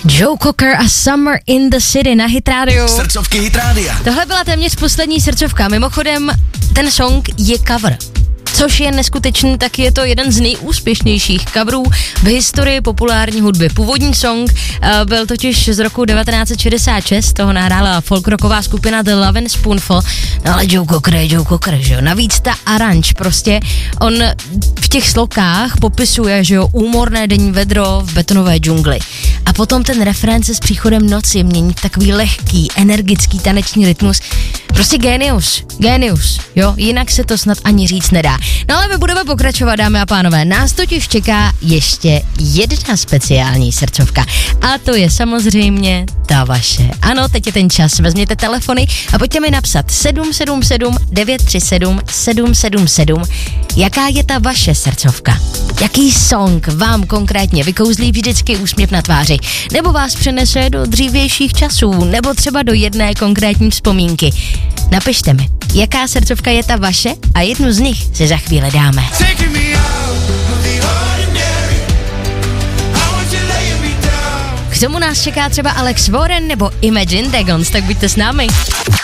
Joe Cocker a Summer in the City na Hit Radio. Srdcovky Hit Rádia. Tohle byla téměř poslední srdcovka. Mimochodem, ten song je cover. Což je neskutečný, tak je to jeden z nejúspěšnějších coverů v historii populární hudby. Původní song byl totiž z roku 1966, toho nahrála folkrocková skupina The Lovin' Spoonful, no ale Joe Cocker, že jo. Navíc ta aranž, prostě on v těch slokách popisuje, že jo, úmorné denní vedro v betonové džungli. A potom ten refrén se s příchodem noci mění takový lehký, energický taneční rytmus. Prostě genius, jo, jinak se to snad ani říct nedá. No ale my budeme pokračovat, dámy a pánové, nás totiž čeká ještě jedna speciální srdcovka a to je samozřejmě ta vaše. Ano, teď je ten čas, vezměte telefony a pojďte mi napsat 777 937 777, jaká je ta vaše srdcovka. Jaký song vám konkrétně vykouzlí vždycky úsměv na tváři, nebo vás přenese do dřívějších časů, nebo třeba do jedné konkrétní vzpomínky. Napište mi, jaká srdcovka je ta vaše a jednu z nich si za chvíli dáme. K tomu nás čeká třeba Alex Warren nebo Imagine Dragons, tak buďte s námi.